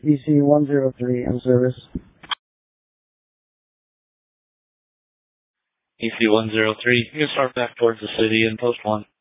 EC-103 in service. EC-103, you can start back towards the city and post 1.